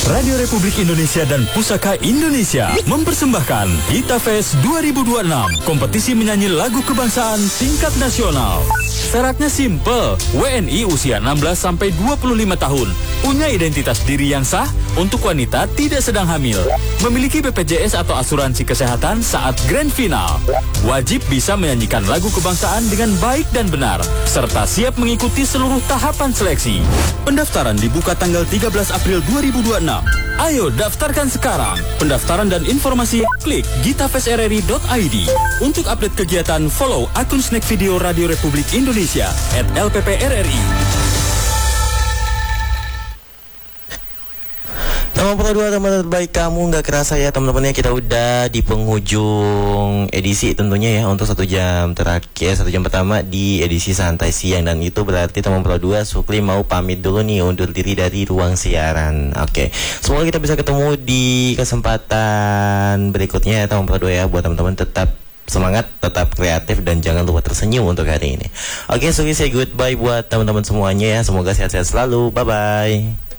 Radio Republik Indonesia dan Pusaka Indonesia mempersembahkan Gita Fest 2026, kompetisi menyanyi lagu kebangsaan tingkat nasional. Syaratnya simple, WNI usia 16 sampai 25 tahun, punya identitas diri yang sah, untuk wanita tidak sedang hamil, memiliki BPJS atau asuransi kesehatan saat grand final, wajib bisa menyanyikan lagu kebangsaan dengan baik dan benar, serta siap mengikuti seluruh tahapan seleksi. Pendaftaran dibuka tanggal 13 April 2026. Ayo daftarkan sekarang. Pendaftaran dan informasi klik gitafestrri.id. Untuk update kegiatan, follow akun Snack Video Radio Republik Indonesia @LPPRRI. Nomor 2 teman terbaik kamu, nggak kerasa ya teman-teman ya, kita udah di penghujung edisi tentunya ya, untuk 1 jam terakhir, 1 jam pertama di edisi santai siang, dan itu berarti teman Pro 2 Sukli mau pamit dulu nih, undur diri dari ruang siaran. Oke, semoga kita bisa ketemu di kesempatan berikutnya ya teman Pro 2 ya. Buat teman-teman tetap semangat, tetap kreatif, dan jangan lupa tersenyum untuk hari ini. Oke, Sukli say goodbye buat teman-teman semuanya ya, semoga sehat-sehat selalu, bye-bye.